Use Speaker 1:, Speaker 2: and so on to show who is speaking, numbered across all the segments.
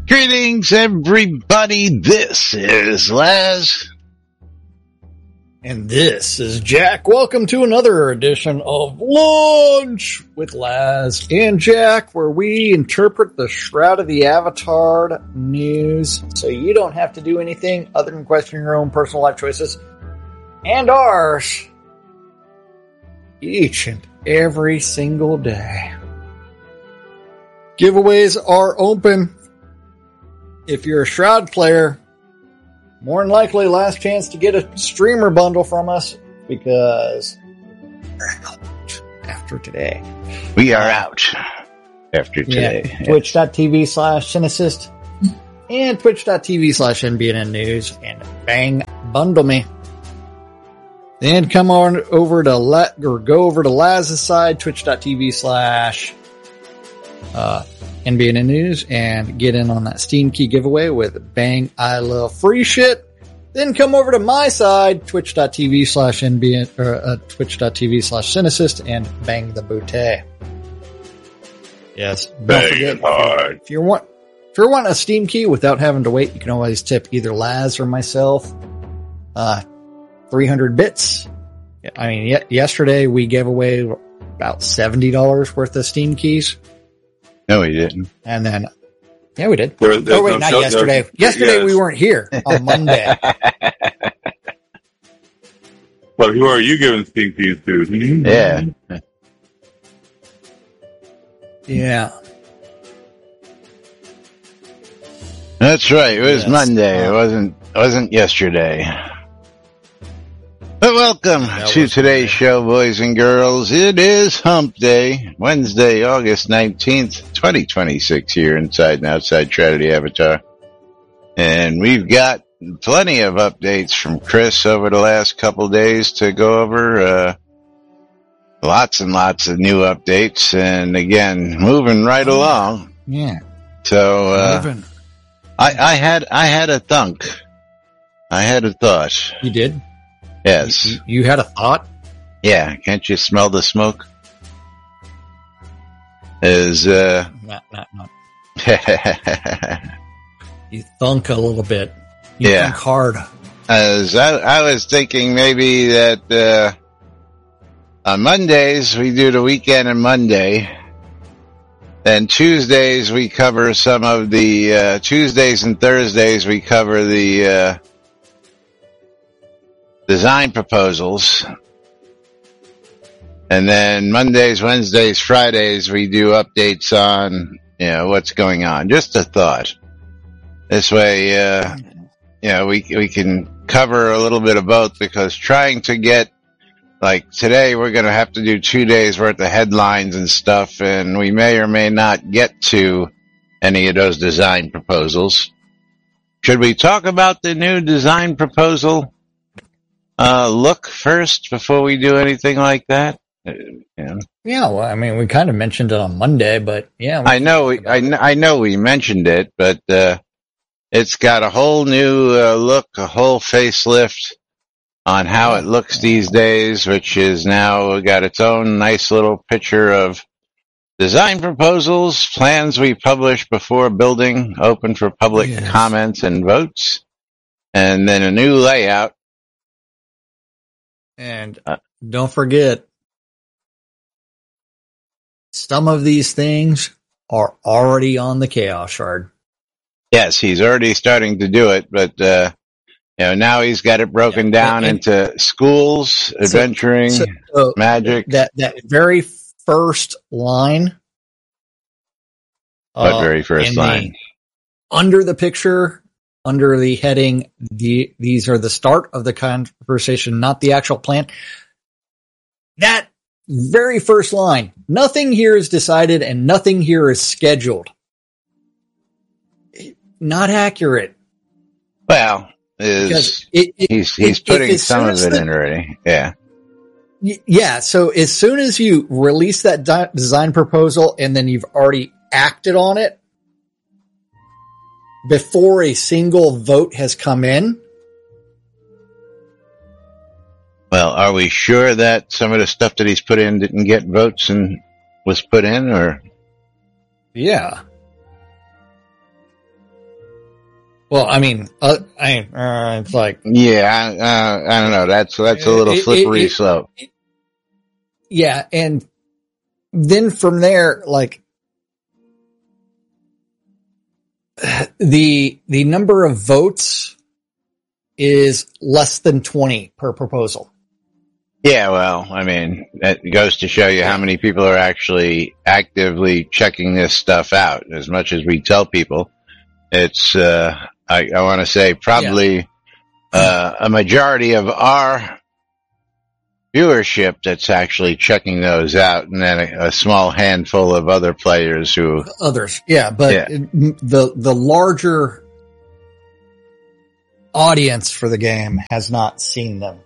Speaker 1: Greetings, everybody. This is Laz.
Speaker 2: And this is Jack. Welcome to another edition of Lunch with Laz and Jack, where we interpret the Shroud of the Avatar news so you don't have to do anything other than question your own personal life choices and ours each and every single day. Giveaways are open. If you're a Shroud player, more than likely last chance to get a streamer bundle from us, because we're out after today.
Speaker 1: We are out after today.
Speaker 2: Yeah. Twitch.tv/Cinesist and Twitch.tv/NBNN News, and bang, bundle me. Then come on over to go over to Laz's side, Twitch.tv/NBNN News, and get in on that Steam key giveaway with Bang I Love Free Shit. Then come over to my side, Twitch.tv/Cinesist, and bang the booty. Yes. Don't forget, if you're wanting a Steam key without having to wait, you can always tip either Laz or myself 300 bits. I mean, yesterday we gave away about $70 worth of Steam keys.
Speaker 1: No, we didn't.
Speaker 2: And then, yeah, we did. Not yesterday. Yesterday we weren't here on Monday.
Speaker 3: Well, who are you giving Steam keys to?
Speaker 1: Yeah.
Speaker 2: Yeah.
Speaker 1: That's right. It was Monday. It wasn't yesterday. But welcome to today's show, boys and girls. It is Hump Day, Wednesday, August 19th, 2026, here inside and outside Shroud of the Avatar. And we've got plenty of updates from Chris over the last couple days to go over. Lots and lots of new updates. And again, moving right along.
Speaker 2: Yeah.
Speaker 1: So, I had a thunk. I had a thought.
Speaker 2: You did?
Speaker 1: Yes.
Speaker 2: You had a thought?
Speaker 1: Yeah. Can't you smell the smoke?
Speaker 2: Not. You thunk a little bit. You thunk hard.
Speaker 1: As I was thinking maybe that, on Mondays we do the weekend and Monday. Then Tuesdays we cover some of the, Tuesdays and Thursdays we cover the, design proposals. And then Mondays, Wednesdays, Fridays, we do updates on, what's going on. Just a thought. This way, we can cover a little bit of both, because trying to get, like today, we're going to have to do 2 days worth of headlines and stuff, and we may or may not get to any of those design proposals. Should we talk about the new design proposal look first before we do anything like that?
Speaker 2: Yeah, well, I mean, we kind of mentioned it on Monday, but yeah.
Speaker 1: I know we mentioned it, but it's got a whole new look, a whole facelift on how it looks these days, which is now got its own nice little picture of design proposals, plans we publish before building, open for public comments and votes, and then a new layout.
Speaker 2: And don't forget, some of these things are already on the Chaos Shard.
Speaker 1: Yes, he's already starting to do it, but now he's got it broken down into schools, adventuring, magic.
Speaker 2: That very first line.
Speaker 1: What very first line?
Speaker 2: Under the picture, under the heading, these are the start of the conversation, not the actual plan. That very first line, nothing here is decided and nothing here is scheduled. Not accurate.
Speaker 1: Well, he's putting some of it in already. Yeah.
Speaker 2: Yeah. So as soon as you release that design proposal and then you've already acted on it before a single vote has come in.
Speaker 1: Well, are we sure that some of the stuff that he's put in didn't get votes and was put in, or?
Speaker 2: Yeah. Well, I mean, it's like,
Speaker 1: yeah, I don't know. That's a little slippery slope.
Speaker 2: Yeah, and then from there, like the number of votes is less than 20 per proposal.
Speaker 1: Yeah, well, I mean, that goes to show you how many people are actually actively checking this stuff out. As much as we tell people, it's, I want to say probably, a majority of our viewership that's actually checking those out, and then a small handful of other players who...
Speaker 2: Others, yeah, but the larger audience for the game has not seen them.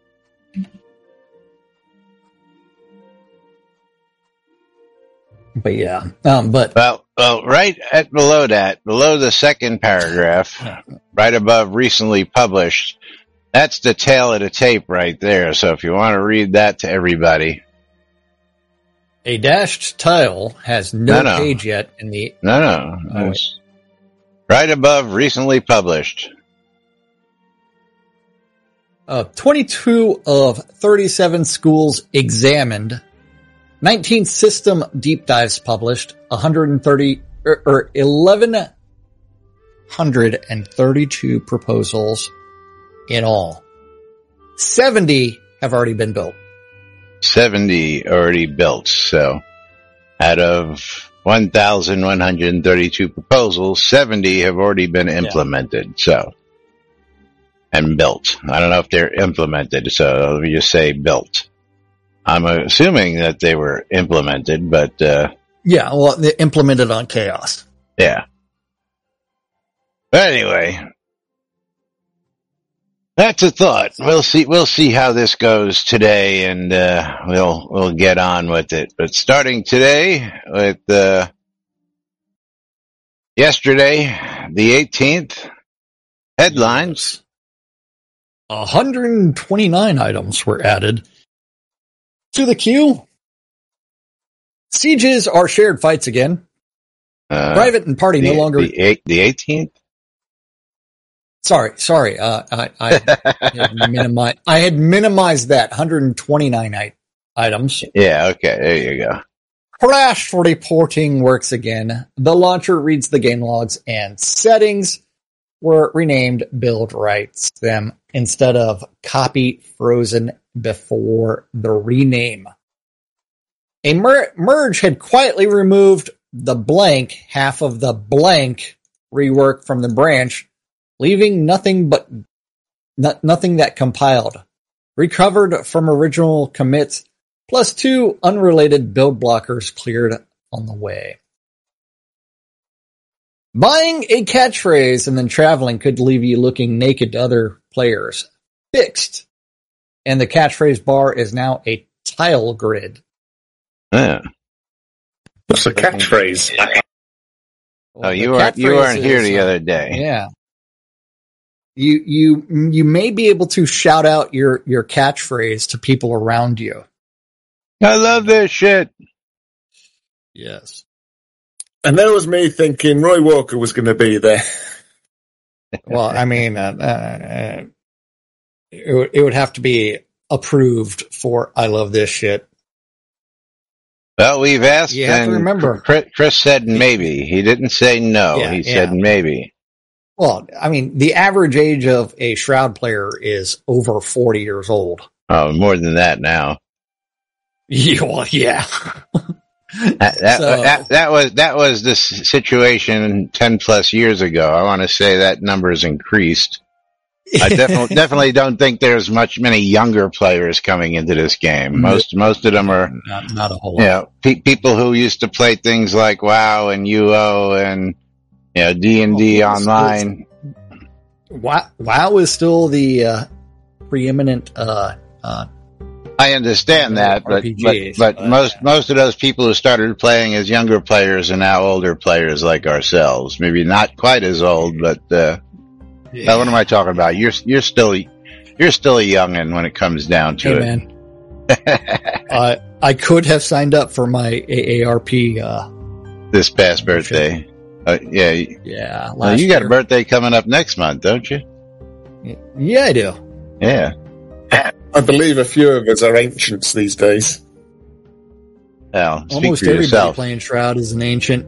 Speaker 2: But yeah,
Speaker 1: well, right below the second paragraph, right above recently published, that's the tail of the tape right there. So if you want to read that to everybody.
Speaker 2: A dashed tile has no page yet in the...
Speaker 1: No. It's right above recently published.
Speaker 2: 22 of 37 schools examined, 19 system deep dives published, 1,132 proposals in all. 70 have already been built.
Speaker 1: 70 already built. So out of 1,132 proposals, 70 have already been implemented. Yeah. So, and built. I don't know if they're implemented. So let me just say built. I'm assuming that they were implemented, but,
Speaker 2: yeah, well, they implemented on Chaos.
Speaker 1: Yeah. But anyway, that's a thought. We'll see how this goes today, and, we'll get on with it. But starting today with, yesterday, the 18th, headlines.
Speaker 2: 129 items were added to the queue. Sieges are shared fights again. Private and party no longer.
Speaker 1: The 18th?
Speaker 2: Sorry. I had minimized that 129 items.
Speaker 1: Yeah. Okay. There you go.
Speaker 2: Crash reporting works again. The launcher reads the game logs, and settings were renamed build rights them instead of copy frozen before the rename. A merge had quietly removed the blank half of the blank rework from the branch, leaving nothing that compiled. Recovered from original commits, plus 2 unrelated build blockers cleared on the way. Buying a catchphrase and then traveling could leave you looking naked to other players. Fixed. And the catchphrase bar is now a tile grid.
Speaker 1: Yeah.
Speaker 3: What's a catchphrase?
Speaker 1: Oh, you weren't here the other day.
Speaker 2: Yeah. You may be able to shout out your catchphrase to people around you.
Speaker 1: I love this shit.
Speaker 2: Yes.
Speaker 3: And that was me thinking Roy Walker was going to be there.
Speaker 2: Well, I mean, it would have to be approved for I love this shit.
Speaker 1: Well, we've asked,
Speaker 2: you have to remember.
Speaker 1: Chris said maybe. He didn't say no. He said maybe.
Speaker 2: Well, I mean, the average age of a Shroud player is over 40 years old.
Speaker 1: Oh, more than that now.
Speaker 2: Yeah.
Speaker 1: That was the situation 10 plus years ago. I want to say that number's increased. I definitely don't think there's many younger players coming into this game. Most of them are
Speaker 2: not a whole lot.
Speaker 1: People who used to play things like WoW and UO and D&D online.
Speaker 2: WoW is still the preeminent.
Speaker 1: I understand that, but most of those people who started playing as younger players are now older players like ourselves. Maybe not quite as old, but what am I talking about? You're still a youngin' when it comes down to it.
Speaker 2: Man. I could have signed up for my AARP
Speaker 1: this past birthday. Yeah.
Speaker 2: Yeah.
Speaker 1: Well, you got a birthday coming up next month, don't you?
Speaker 2: Yeah, I do.
Speaker 1: Yeah.
Speaker 3: I believe a few of us are ancients these days.
Speaker 1: Well, speak
Speaker 2: Almost
Speaker 1: for
Speaker 2: everybody
Speaker 1: yourself.
Speaker 2: playing Shroud is an ancient.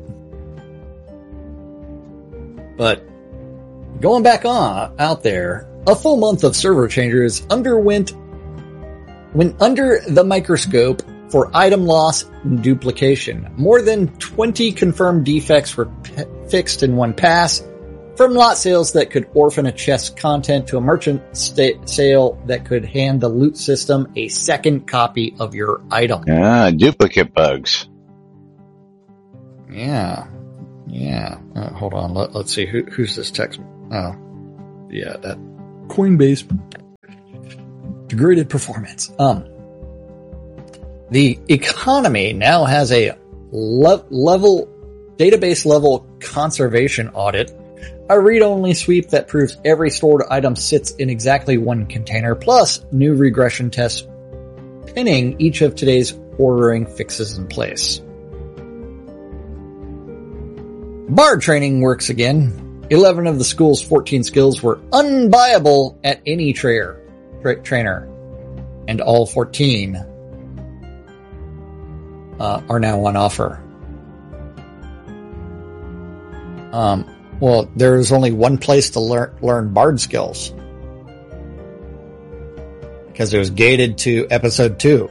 Speaker 2: But going back out there, a full month of server changes went under the microscope for item loss and duplication. More than 20 confirmed defects were fixed in one pass, from lot sales that could orphan a chest's content to a merchant sale that could hand the loot system a second copy of your item.
Speaker 1: Duplicate bugs.
Speaker 2: Yeah. Hold on. Let's see. Who's this text? Oh, yeah, that Coinbase degraded performance. The economy now has a database level conservation audit, a read-only sweep that proves every stored item sits in exactly one container, plus new regression tests pinning each of today's ordering fixes in place. Bard training works again. 11 of the school's 14 skills were unbuyable at any trainer, and all 14 are now on offer. Well, there's only one place to learn Bard skills, because it was gated to episode 2.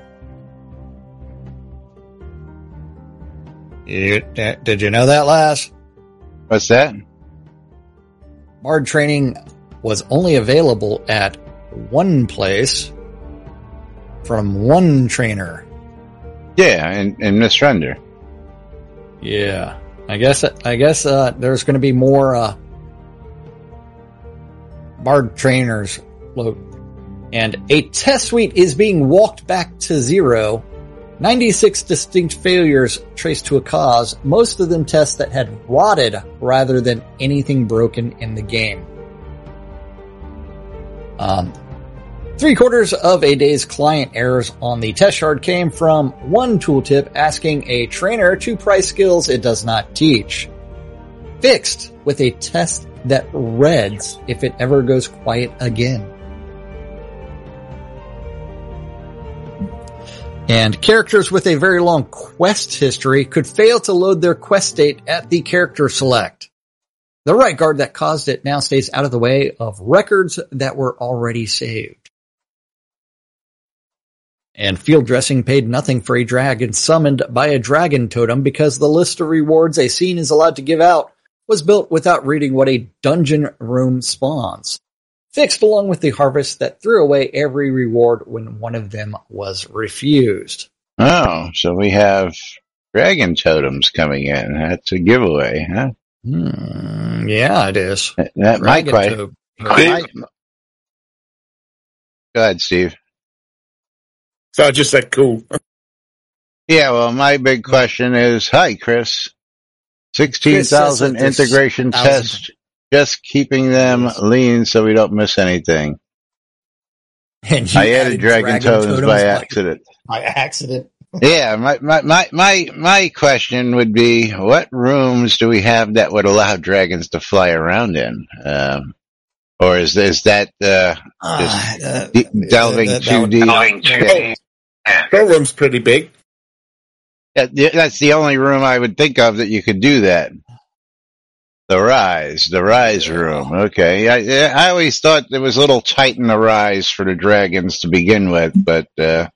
Speaker 2: Did you know that, Lass?
Speaker 1: What's that?
Speaker 2: Bard training was only available at one place from one trainer.
Speaker 1: Yeah, and Miss Render.
Speaker 2: Yeah. I guess there's going to be more Bard trainers, and a test suite is being walked back to zero. 96 distinct failures traced to a cause, most of them tests that had rotted rather than anything broken in the game. 3/4 of a day's client errors on the test shard came from one tooltip asking a trainer to price skills it does not teach. Fixed with a test that reads if it ever goes quiet again. And characters with a very long quest history could fail to load their quest state at the character select. The right guard that caused it now stays out of the way of records that were already saved. And field dressing paid nothing for a dragon summoned by a dragon totem because the list of rewards a scene is allowed to give out was built without reading what a dungeon room spawns. Fixed along with the harvest that threw away every reward when one of them was refused.
Speaker 1: Oh, so we have dragon totems coming in. That's a giveaway, huh?
Speaker 2: Yeah, it is.
Speaker 1: That might quite. Go ahead, Steve.
Speaker 3: So I just said cool.
Speaker 1: Yeah, well, my big question is, hi, Chris. 16,000 integration tests, just keeping them lean so we don't miss anything.
Speaker 2: And
Speaker 1: I added dragon totems by accident.
Speaker 2: By accident.
Speaker 1: Yeah, my question would be, what rooms do we have that would allow dragons to fly around in? Or is that just delving too deep?
Speaker 3: That room's pretty big.
Speaker 1: That's the only room I would think of that you could do that. The Rise room. Okay. I always thought there was a little tight in the Rise for the dragons to begin with, but,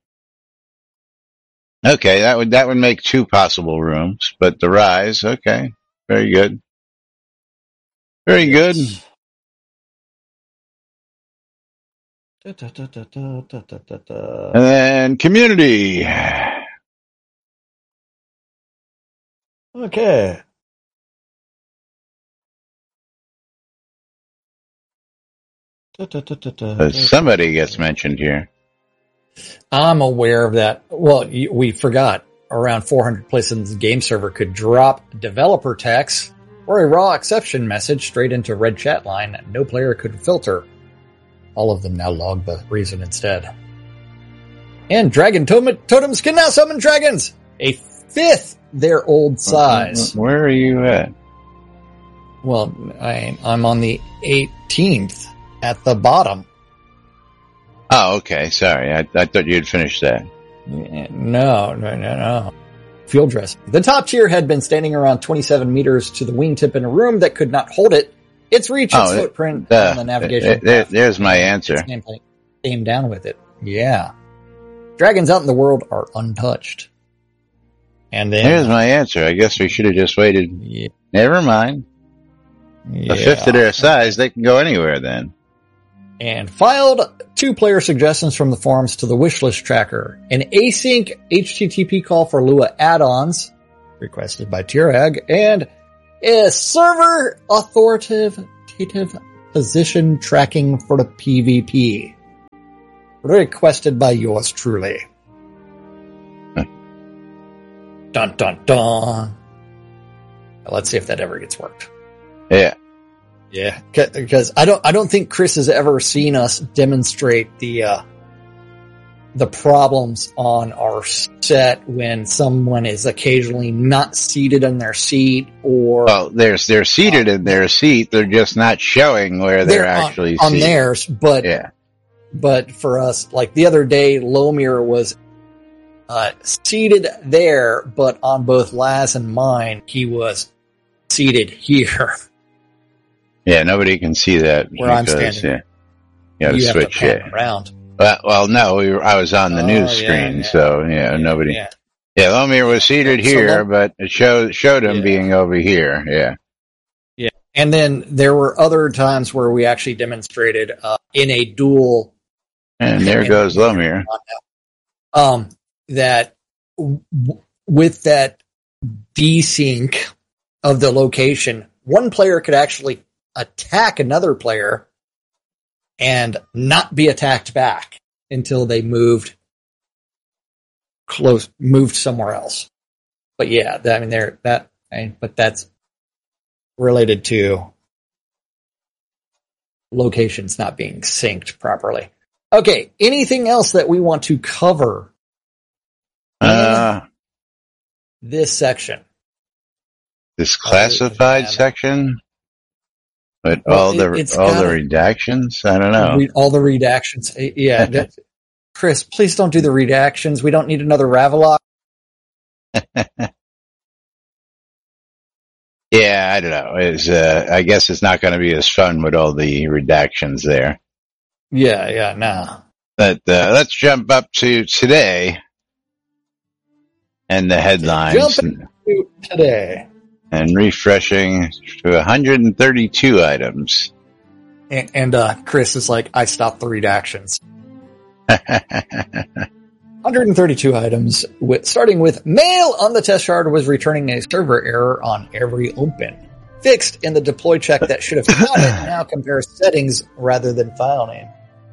Speaker 1: okay, that would make 2 possible rooms, but the Rise, okay. Very good. Very good. And then community.
Speaker 2: Okay.
Speaker 1: Somebody gets mentioned here.
Speaker 2: I'm aware of that. Well, we forgot. Around 400 places in the game server could drop developer text or a raw exception message straight into red chat line. No player could filter. All of them now log the reason instead. And dragon totems can now summon dragons, a 5th their old size.
Speaker 1: Where are you at?
Speaker 2: Well, I'm on the 18th at the bottom.
Speaker 1: Oh, okay. Sorry. I thought you had finished that.
Speaker 2: No. Field dress. The top tier had been standing around 27 meters to the wingtip in a room that could not hold it. Its reach, its footprint on the navigation.
Speaker 1: There's my answer.
Speaker 2: Came down with it. Yeah. Dragons out in the world are untouched. And then
Speaker 1: there's my answer. I guess we should have just waited.
Speaker 2: Yeah.
Speaker 1: Never mind. A fifth of their size, they can go anywhere then.
Speaker 2: And filed 2-player suggestions from the forums to the wishlist tracker. An async HTTP call for Lua add-ons, requested by Tirag, and a server authoritative position tracking for the PvP, requested by yours truly. Dun dun dun. Let's see if that ever gets worked.
Speaker 1: Yeah.
Speaker 2: Yeah, because I don't think Chris has ever seen us demonstrate the problems on our set when someone is occasionally not seated in their seat, or
Speaker 1: well, they're seated in their seat. They're just not showing where they're actually
Speaker 2: on
Speaker 1: seated.
Speaker 2: Theirs. But
Speaker 1: yeah.
Speaker 2: But for us, like the other day, Lomir was seated there, but on both Laz and mine, he was seated here.
Speaker 1: Yeah, nobody can see that
Speaker 2: where I'm standing.
Speaker 1: Yeah, you got to switch it
Speaker 2: around.
Speaker 1: Well, no, I was on the news screen, so nobody. Yeah, Lomir was seated here, but it showed him being over here. Yeah,
Speaker 2: yeah. And then there were other times where we actually demonstrated in a dual.
Speaker 1: And there goes Lomir.
Speaker 2: That with that desync of the location, one player could actually attack another player and not be attacked back until they moved somewhere else. But yeah, but that's related to locations not being synced properly. Okay, anything else that we want to cover in this section?
Speaker 1: This classified section? But all the redactions? I don't know.
Speaker 2: All the redactions. Yeah. Chris, please don't do the redactions. We don't need another Ravelock.
Speaker 1: Yeah, I don't know. I guess it's not going to be as fun with all the redactions there.
Speaker 2: Yeah, no.
Speaker 1: But let's jump up to today and the headlines.
Speaker 2: Jump to today.
Speaker 1: And refreshing to 132 items.
Speaker 2: And Chris is like, I stopped the redactions. 132 items, starting with mail on the test shard was returning a server error on every open. Fixed in the deploy check that should have caught it, now compares settings rather than file name.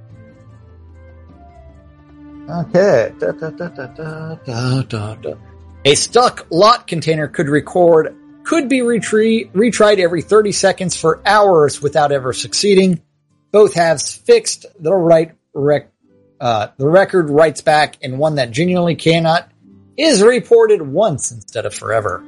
Speaker 2: Okay. A stuck lot container could be retried every 30 seconds for hours without ever succeeding. Both halves fixed. The record writes back, and one that genuinely cannot is reported once instead of forever.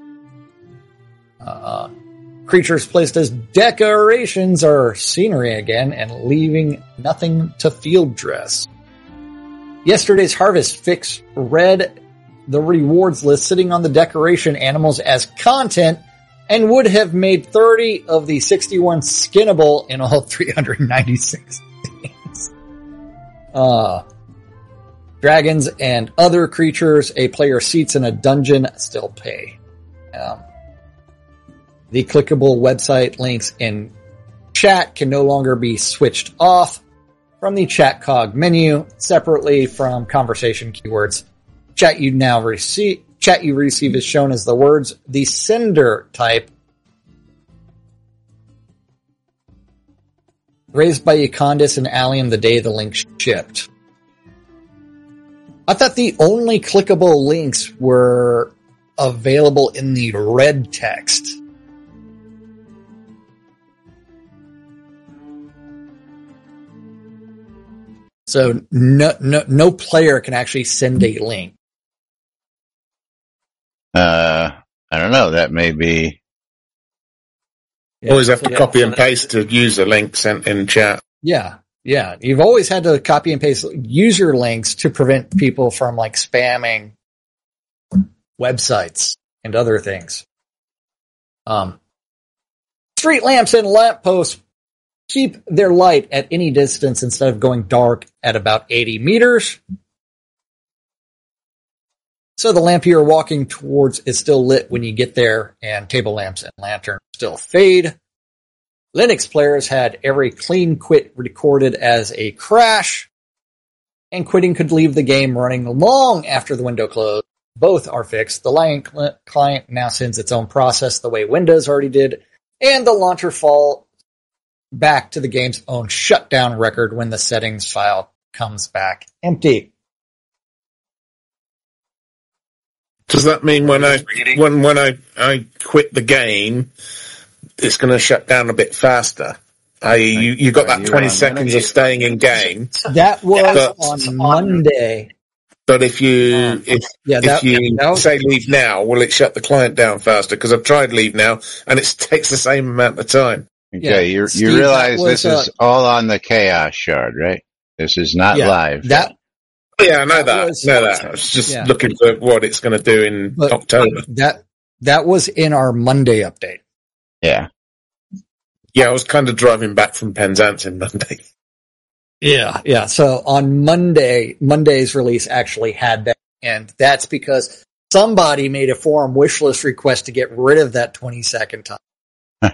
Speaker 2: Creatures placed as decorations are scenery again and leaving nothing to field dress. Yesterday's harvest fix read the rewards list sitting on the decoration animals as content and would have made 30 of the 61 skinnable in all 396 days. Dragons and other creatures a player seats in a dungeon still pay. The clickable website links in chat can no longer be switched off from the chat cog menu separately from conversation keywords. Chat you receive is shown as the words the sender type raised by Econdis and Allium the day the link shipped. I thought the only clickable links were available in the red text. So no player can actually send a link.
Speaker 1: I don't know. That may be.
Speaker 3: Always have to copy and paste a user link sent in chat.
Speaker 2: Yeah. You've always had to copy and paste user links to prevent people from like spamming websites and other things. Street lamps and lampposts keep their light at any distance instead of going dark at about 80 meters. So the lamp you're walking towards is still lit when you get there, and table lamps and lanterns still fade. Linux players had every clean quit recorded as a crash, and quitting could leave the game running long after the window closed. Both are fixed. The Lion client now sends its own process the way Windows already did, and the launcher fall back to the game's own shutdown record when the settings file comes back empty.
Speaker 3: Does that mean when I quit the game, it's going to shut down a bit faster? You got that 20 seconds of staying in game.
Speaker 2: That was on Monday.
Speaker 3: But if you say leave now, will it shut the client down faster? Because I've tried leave now, and it takes the same amount of time.
Speaker 1: Okay, you realize this is all on the Chaos Shard, right? This is not live.
Speaker 3: Yeah, I know that. I was just looking for what it's going to do in October.
Speaker 2: That was in our Monday update.
Speaker 1: Yeah.
Speaker 3: Yeah, I was kind of driving back from Penzance in Monday.
Speaker 2: Yeah. So on Monday's release actually had that, and that's because somebody made a forum wishlist request to get rid of that 20-second time.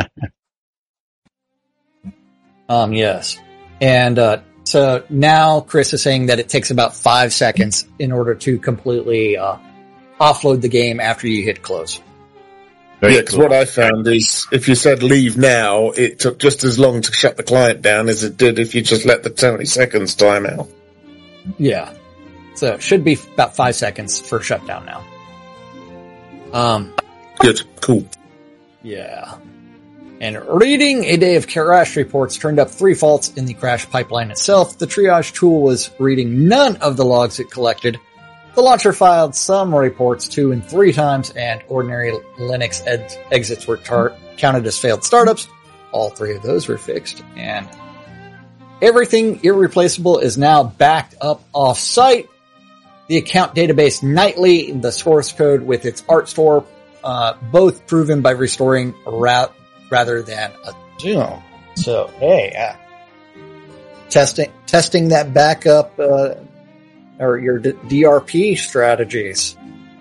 Speaker 2: Yes. And so now Chris is saying that it takes about 5 seconds in order to completely offload the game after you hit close.
Speaker 3: Because what I found is if you said leave now, it took just as long to shut the client down as it did if you just let the 20 seconds time out.
Speaker 2: Yeah. So it should be about 5 seconds for shutdown now.
Speaker 3: Good. Cool.
Speaker 2: Yeah. And reading a day of crash reports turned up 3 faults in the crash pipeline itself. The triage tool was reading none of the logs it collected. The launcher filed some reports 2 and 3 times, and ordinary Linux exits were counted as failed startups. All 3 of those were fixed, and everything irreplaceable is now backed up off-site. The account database nightly, the source code with its art store, both proven by restoring rather than a Zoom. So, hey, testing that backup, or your DRP strategies.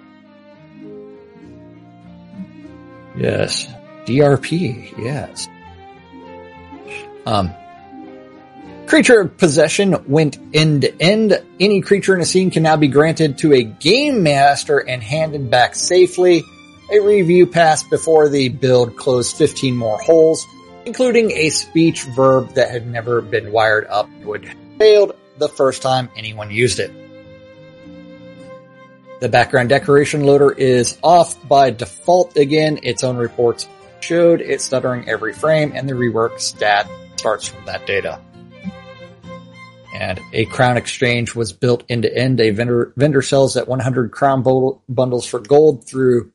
Speaker 2: Yes. DRP, yes. Creature possession went end to end. Any creature in a scene can now be granted to a game master and handed back safely. A review passed before the build closed 15 more holes, including a speech verb that had never been wired up and would have failed the first time anyone used it. The background decoration loader is off by default again. Its own reports showed it stuttering every frame, and the rework stat starts from that data. And a crown exchange was built end to end. A vendor sells at 100 crown bundles for gold through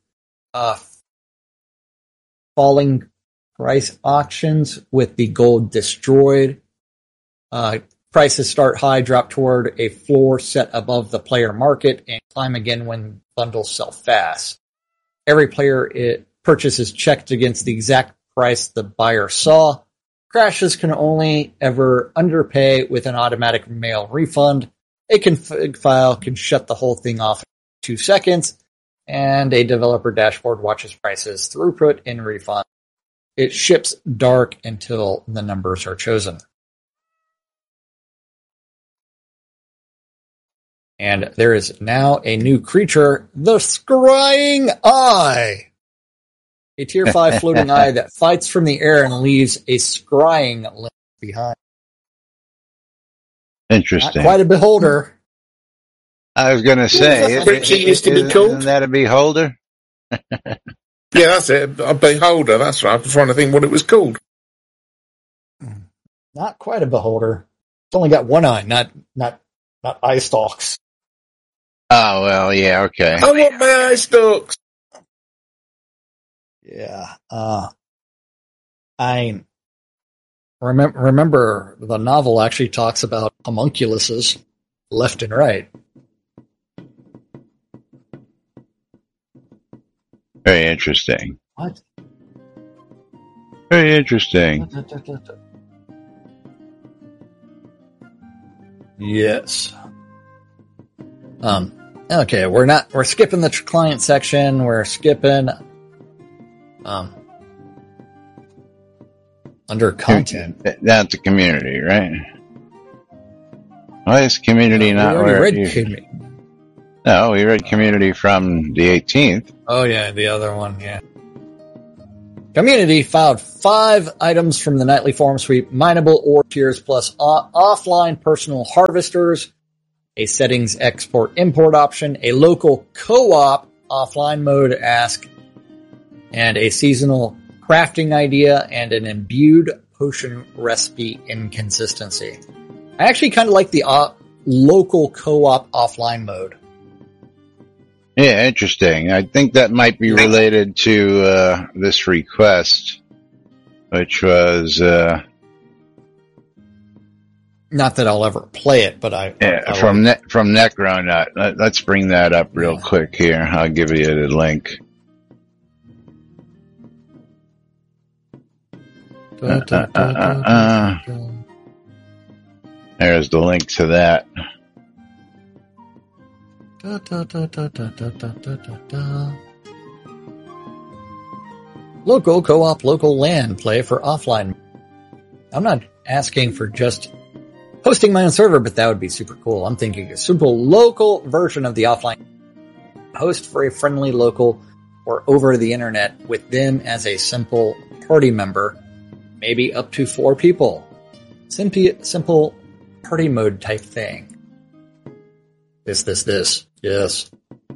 Speaker 2: falling price auctions with the gold destroyed. Prices start high, drop toward a floor set above the player market, and climb again when bundles sell fast. Every player purchase is checked against the exact price the buyer saw. Crashes can only ever underpay with an automatic mail refund. A config file can shut the whole thing off in 2 seconds, and a developer dashboard watches prices, throughput, and refund. It ships dark until the numbers are chosen. And there is now a new creature, the Scrying Eye. A tier 5 floating eye that fights from the air and leaves a scrying link behind.
Speaker 1: Interesting.
Speaker 2: Not quite a beholder.
Speaker 1: I was going to say, isn't that a beholder?
Speaker 3: Yeah, that's it. A beholder, that's right. I was trying to think what it was called.
Speaker 2: Not quite a beholder. It's only got one eye, not eye stalks.
Speaker 1: Oh, well, yeah, okay.
Speaker 3: I want my eye stalks.
Speaker 2: Yeah. I remember the novel actually talks about homunculuses left and right.
Speaker 1: Very interesting.
Speaker 2: What?
Speaker 1: Very interesting.
Speaker 2: Yes. Okay, we're skipping the client section. We're skipping, under content.
Speaker 1: Down to community, right? Why is community not where it usually? No, we read community from the 18th.
Speaker 2: Oh yeah, the other one, yeah. Community filed 5 items from the nightly forum sweep: mineable ore tiers plus offline personal harvesters, a settings export-import option, a local co-op offline mode ask, and a seasonal crafting idea, and an imbued potion recipe inconsistency. I actually kind of like the local co-op offline mode.
Speaker 1: Yeah, interesting. I think that might be related to this request, which was...
Speaker 2: Not that I'll ever play it, but
Speaker 1: from Necronut. Let's bring that up real quick here. I'll give you the link. There's the link to that.
Speaker 2: Local co-op, local land play for offline. I'm not asking for just hosting my own server, but that would be super cool. I'm thinking a simple local version of the offline host for a friendly local or over the internet with them as a simple party member, maybe up to 4 people. Simple party mode type thing. This. Yes.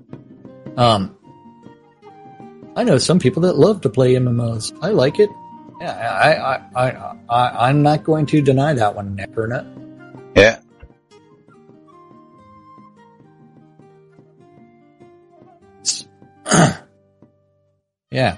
Speaker 2: I know some people that love to play MMOs. I like it. Yeah, I'm not going to deny that one, Necronut.
Speaker 1: Yeah.
Speaker 2: Yeah.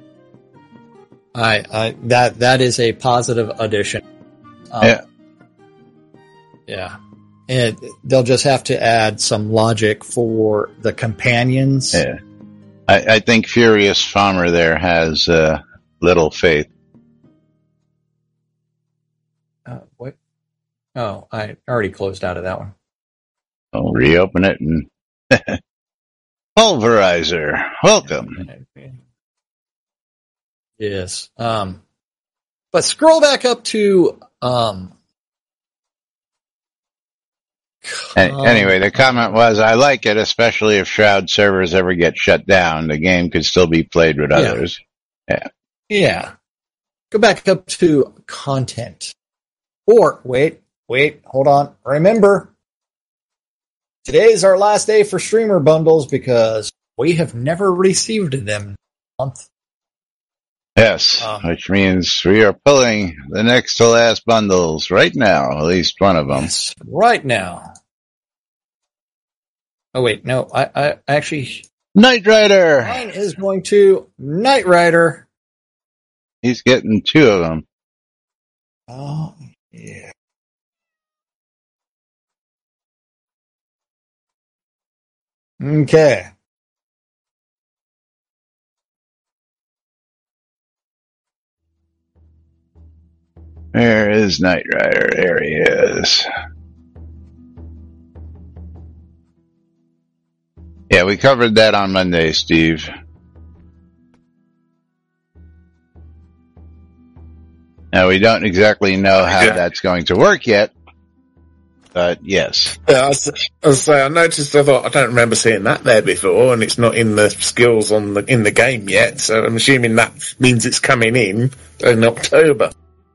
Speaker 2: That is a positive addition.
Speaker 1: Yeah.
Speaker 2: Yeah. And they'll just have to add some logic for the companions.
Speaker 1: Yeah. I think Furious Farmer there has little faith.
Speaker 2: What? Oh, I already closed out of that one.
Speaker 1: I'll reopen it and Pulverizer, welcome.
Speaker 2: Yes. But scroll back up to
Speaker 1: anyway, the comment was, I like it, especially if Shroud servers ever get shut down. The game could still be played with others.
Speaker 2: Yeah. Go back up to content. Or, wait, hold on. Remember, today's our last day for streamer bundles because we have never received them this month.
Speaker 1: Yes, which means we are pulling the next to last bundles right now, at least one of them.
Speaker 2: Yes, right now. Oh, wait, no, I actually...
Speaker 1: Knight Rider!
Speaker 2: Mine is going to Knight Rider.
Speaker 1: He's getting 2 of them.
Speaker 2: Oh, yeah. Okay.
Speaker 1: Where is Knight Rider? There he is. Yeah, we covered that on Monday, Steve. Now, we don't exactly know how that's going to work yet, but yes.
Speaker 3: Yeah, I noticed, I don't remember seeing that there before, and it's not in the skills in the game yet, so I'm assuming that means it's coming in October.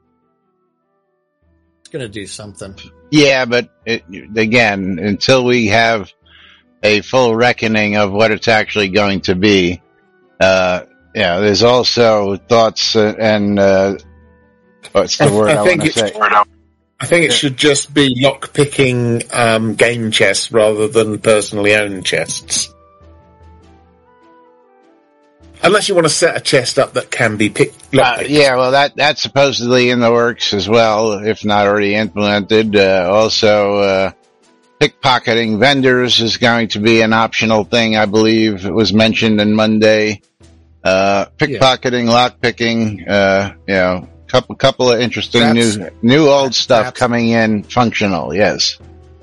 Speaker 2: Going to do something.
Speaker 1: Yeah, but again, until we have a full reckoning of what it's actually going to be, there's also thoughts and what's the word I want to say?
Speaker 3: I think it should just be lock-picking game chests rather than personally owned chests. unless you want to set a chest up that can be picked.
Speaker 1: Yeah, well, that's supposedly in the works as well, if not already implemented. Also, pickpocketing vendors is going to be an optional thing, I believe. It was mentioned on Monday. Pickpocketing, lockpicking, couple of interesting
Speaker 2: Traps.
Speaker 1: new old stuff
Speaker 2: Traps.
Speaker 1: coming in functional. Yes,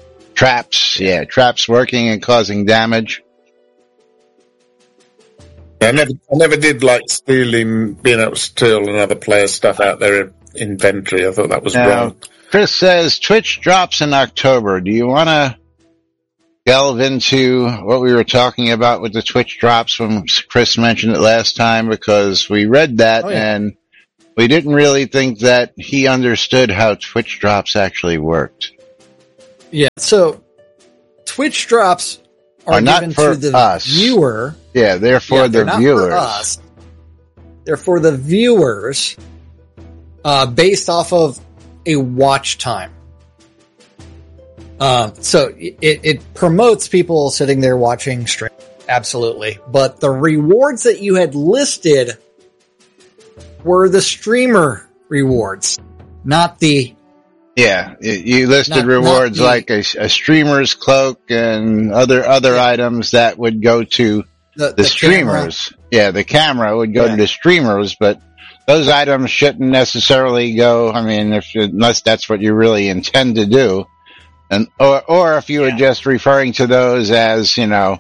Speaker 1: traps working and causing damage.
Speaker 3: I never did like being able to steal another player's stuff out their inventory. I thought that was wrong.
Speaker 1: Chris says Twitch drops in October. Do you want to delve into what we were talking about with the Twitch drops when Chris mentioned it last time? Because we read that and we didn't really think that he understood how Twitch drops actually worked.
Speaker 2: Yeah, so Twitch drops are
Speaker 1: not
Speaker 2: given
Speaker 1: for
Speaker 2: to the
Speaker 1: us.
Speaker 2: viewer.
Speaker 1: Yeah, they're for the
Speaker 2: not
Speaker 1: viewers.
Speaker 2: For us. They're for the viewers, based off of a watch time. So it promotes people sitting there watching stream. Absolutely. But the rewards that you had listed were the streamer rewards, not the...
Speaker 1: Yeah, you listed rewards like a streamer's cloak and other items that would go to the streamers.
Speaker 2: Camera.
Speaker 1: Yeah, the camera would go to the streamers, but those items shouldn't necessarily go, I mean, unless that's what you really intend to do. And, or if you were just referring to those as,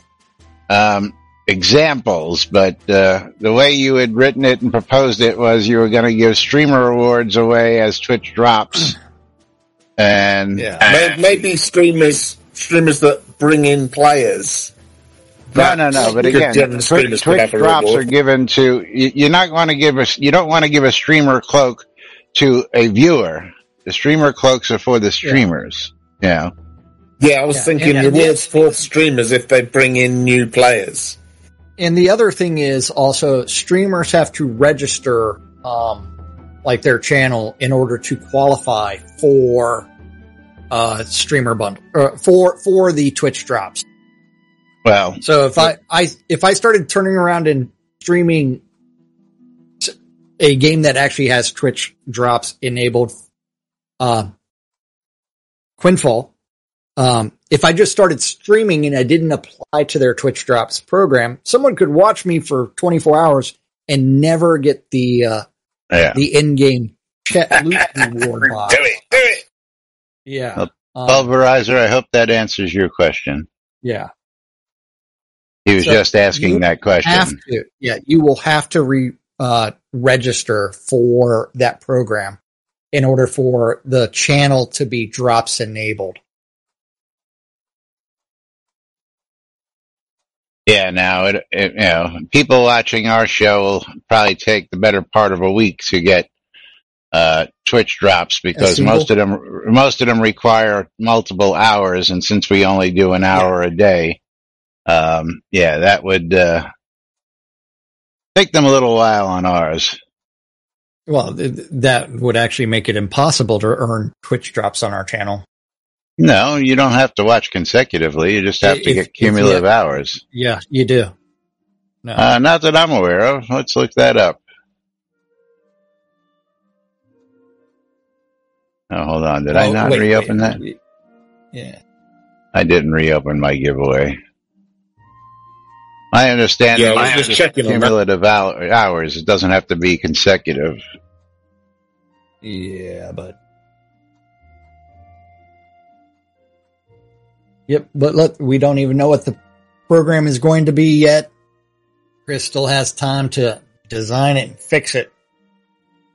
Speaker 1: examples, but, the way you had written it and proposed it was you were going to give streamer rewards away as Twitch drops. And
Speaker 3: maybe streamers that bring in players.
Speaker 1: No. But again, Twitch drops are given to you don't want to give a streamer cloak to a viewer. The streamer cloaks are for the streamers. Yeah.
Speaker 3: Yeah, I was thinking rewards for streamers if they bring in new players.
Speaker 2: And the other thing is also streamers have to register, like their channel in order to qualify for streamer bundle for the Twitch drops.
Speaker 1: Well,
Speaker 2: so if I started turning around and streaming a game that actually has Twitch drops enabled, Quinfall, if I just started streaming and I didn't apply to their Twitch drops program, someone could watch me for 24 hours and never get the in-game loot reward box.
Speaker 3: Do it.
Speaker 2: Yeah.
Speaker 1: Pulverizer, I hope that answers your question.
Speaker 2: Yeah.
Speaker 1: He was just asking that question.
Speaker 2: You will have to register for that program in order for the channel to be drops enabled.
Speaker 1: Yeah, now people watching our show will probably take the better part of a week to get Twitch drops because most of them require multiple hours, and since we only do an hour a day, that would take them a little while on ours.
Speaker 2: Well, that would actually make it impossible to earn Twitch drops on our channel.
Speaker 1: No, you don't have to watch consecutively. You just have to get cumulative hours.
Speaker 2: Yeah, you do.
Speaker 1: No. Not that I'm aware of. Let's look that up. Oh, hold on. Did I not reopen that?
Speaker 2: Yeah.
Speaker 1: I didn't reopen my giveaway. I understand.
Speaker 3: Yeah, I was just checking
Speaker 1: cumulative hours. It doesn't have to be consecutive.
Speaker 2: Yeah, but. Yep, but look, we don't even know what the program is going to be yet. Chris still has time to design it and fix it.